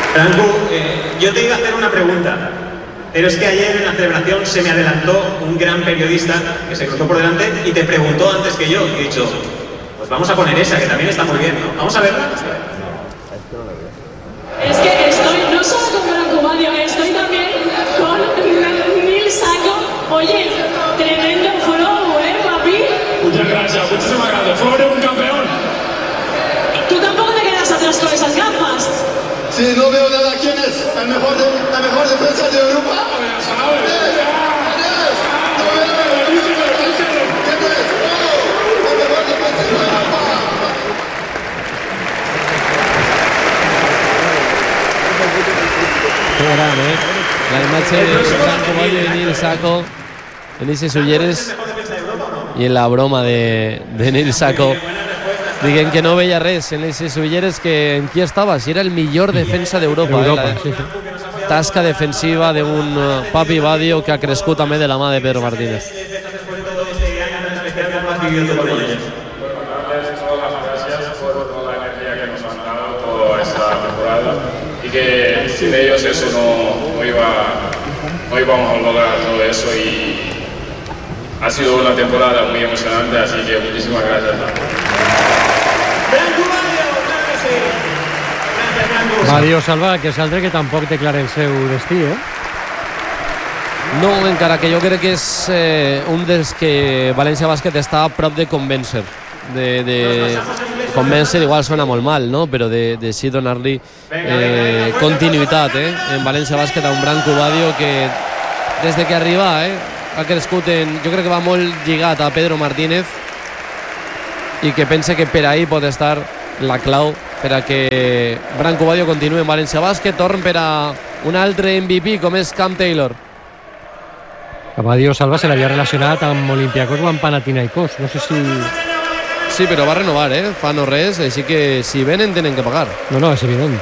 Franco, yo te iba a hacer una pregunta, pero es que ayer en la celebración se me adelantó un gran periodista que se cruzó por delante y te preguntó antes que yo. Y he dicho, pues vamos a poner esa, que también está muy bien, ¿no? Vamos a verla. Es que estoy no solo con Branco Badio, estoy también con Nil Sacco. Oye, tremendo flow, papi. Muchas gracias, muchísimas gracias. Flow de un campeón. Tú tampoco te quedas atrás con esas gafas. Sí, no veo nada. ¿Quién es? ¿La mejor defensa de Europa? Ya sabes. Que gran, la imatge de Branco Badio i Nil Sacco en aquestes ulleres i en la broma de Nil Sacco dient que no veia res en aquestes ulleres, que en qui estava, si era el millor defensa d'Europa. Sí. Tasca defensiva d'un Papi Badio que ha crescut també de la mà de Pedro Martínez. Que sin ellos eso no íbamos a lograr todo eso, y ha sido una temporada muy emocionante, así que muchísimas gracias. Badio, Salva, que s'altre que tampoc té clar el seu destí, No, encara que jo crec que és un dels que València Bàsquet està a prop de convèncer. Convèncer igual sona molt mal, no? Però de sí donar-li continuïtat en València Bàsquet a un Branco Badio que des de que arriba ha crescut jo crec que va molt lligat a Pedro Martínez i que pensa que per ahí pot estar la clau per a que Branco Badio continuï en València Bàsquet. Torn per a un altre MVP com és Cam Taylor. A Badio, Salva, se l'havia relacionat amb Olympiacos o amb Panathinaikos. No sé si... Sí, però va renovar, fa no res, així que si venen tenen que pagar. No, és evident.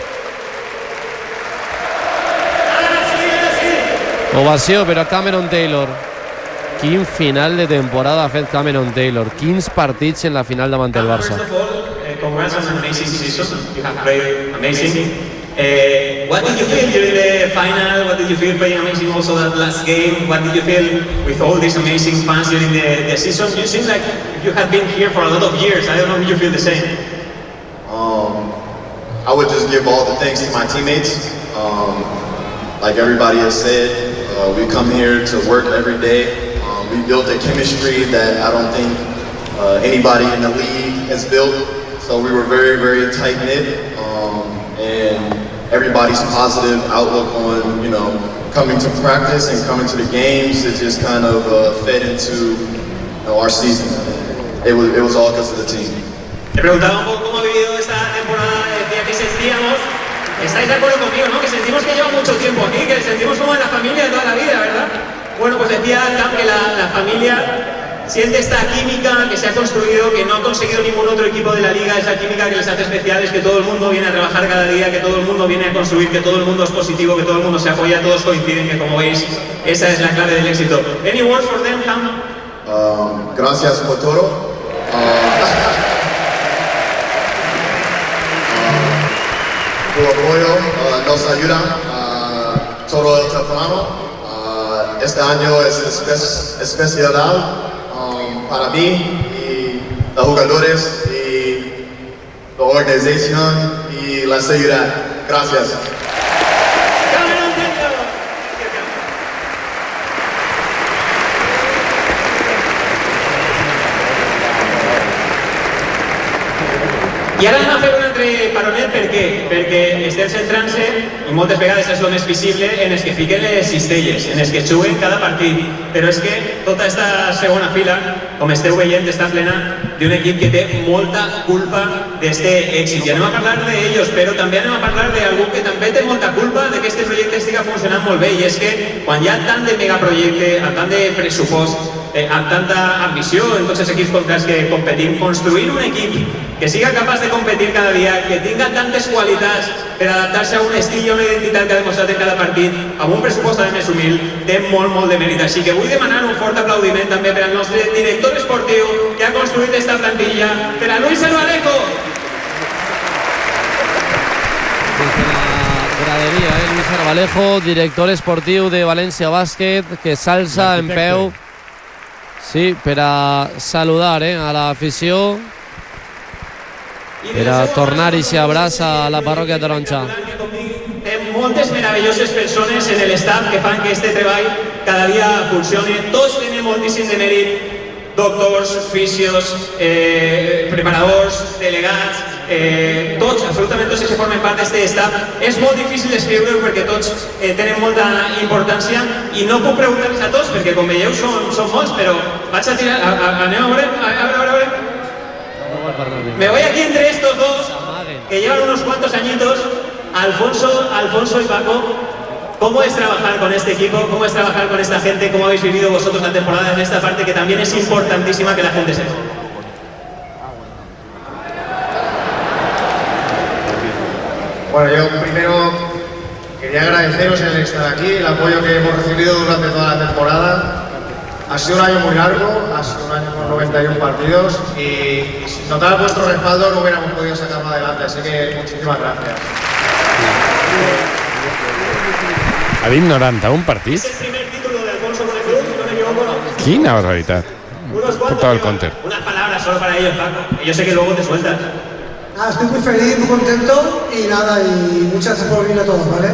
Ovació per a Cameron Taylor. Quin final de temporada ha fet Cameron Taylor. Quins partits en la final davant del Barça. Congrats on an amazing season. You have played amazing. What did you feel during the final? What did you feel playing amazing also that last game? What did you feel with all these amazing fans during the season? You seem like you have been here for a lot of years. I don't know if you feel the same. I would just give all the thanks to my teammates. Like everybody has said, we come here to work every day. We built a chemistry that I don't think anybody in the league has built. So we were very, very tight-knit. And everybody's positive outlook on, coming to practice and coming to the games, it just kind of fed into our season. It was all because of the team. Te preguntaba un poco cómo ha vivido esta temporada, decía que sentíamos, estáis de acuerdo conmigo, ¿no? Que sentimos que lleva mucho tiempo aquí, que sentimos como en la familia de toda la vida, ¿verdad? Bueno, pues decía Cam que la familia siente esta química que se ha construido, que no ha conseguido ningún otro equipo de la liga, esa química que les hace especiales, que todo el mundo viene a trabajar cada día, que todo el mundo viene a construir, que todo el mundo es positivo, que todo el mundo se apoya, todos coinciden, que como veis, esa es la clave del éxito. Any words for them, Cam? Gracias por todo. Tu apoyo nos ayuda todo el temprano. Este año es especial para mí y los jugadores y la organización y la seguridad. Gracias. I ara anem a fer un altre paronet, per què? Perquè estem centrant-se, i moltes vegades és el més visible, en els que fiquen les cistelles, en els que juguen cada partit. Però és que tota aquesta segona fila, com esteu veient, està plena d'un equip que té molta culpa d'aquest èxit. I anem a parlar d'ells, però també anem a parlar d'algú que també té molta culpa de que aquest projecte estigui funcionant molt bé, i és que quan hi ha tant de megaprojecte, amb tant de pressupost, amb tanta ambició en tots els equips contra els que competim, construir un equip que siga capaç de competir cada dia, que tinga tantes qualitats per adaptar-se a un estil i a una identitat que ha demostrat en cada partit, amb un pressupost també més humil, té molt, molt de mèrit. Així que vull demanar un fort aplaudiment també per al nostre director esportiu que ha construït esta plantilla, per a Luis Albalejo. Des de la M'agradaria, Lluís Arbalejo, director esportiu de València Bàsquet, que s'alça en peu, sí, per a saludar a l'afició, per a tornar i s'abraça a la parròquia taronja. Moltes meravelloses persones en el staff que fan que este treball cada dia funcione. Tots tenen moltíssim de mèrit, doctors, fisios, preparadors, delegats, tots, absolutament tots que formen part d'aquest staff. És molt difícil escriure-ho perquè tots tenen molta importància i no puc preguntar-los a tots perquè, com veieu, són molts, però vaig a tirar... Anem a veure. Me voy aquí entre estos dos que llevan unos cuantos añitos. Alfonso y Paco, ¿cómo es trabajar con este equipo? ¿Cómo es trabajar con esta gente? ¿Cómo habéis vivido vosotros la temporada en esta parte que también es importantísima que la gente sepa? Bueno, yo primero quería agradeceros el estar aquí, el apoyo que hemos recibido durante toda la temporada. Ha sido un año muy largo, ha sido un año con 91 partidos y sin notar vuestro respaldo no hubiéramos podido sacarlo adelante, así que muchísimas gracias. Ha dit 91 partits? És el primer título de Alfonso con el club, si no me equivoco, ¿no? Quina barbaritat. Portava el counter. Unas palabras solo para ellos, Paco. Yo sé que luego te sueltas. Nada, estoy muy feliz, muy contento y nada, y muchas gracias por venir a todos, ¿vale?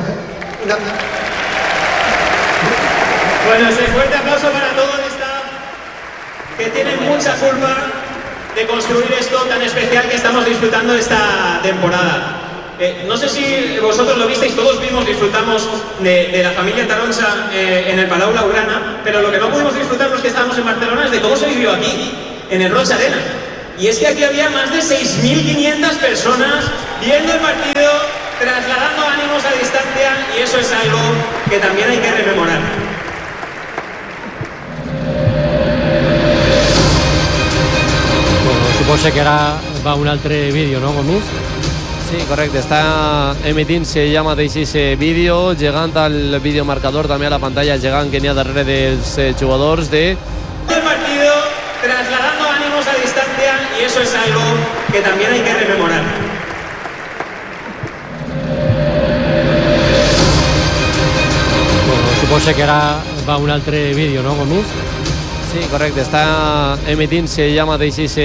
Bueno, ese fuerte aplauso para todo el staff que tienen mucha culpa de construir esto tan especial que estamos disfrutando esta temporada. No sé si vosotros lo visteis, todos vimos, disfrutamos de la familia Taronja en el Palau Blaugrana, pero lo que no pudimos disfrutar los que estábamos en Barcelona es de cómo se vivió aquí, en el Roig Arena. Y es que aquí había más de 6.500 personas viendo el partido, trasladando ánimos a distancia, y eso es algo que también hay que rememorar. Bueno, suposo que ara va un altre vídeo, no, Gomis? Sí, correcte, està emitint-se ja mateix aquest vídeo, llegant al videomarcador també a la pantalla gegant que n'hi ha darrere dels jugadors de... El partido, trasladando ánimos a distancia, y eso es algo que también hay que rememorar. Bueno, suposo que ara va un altre vídeo, no, Gomis? Sí, correcte, està emitint-se ja mateix aquest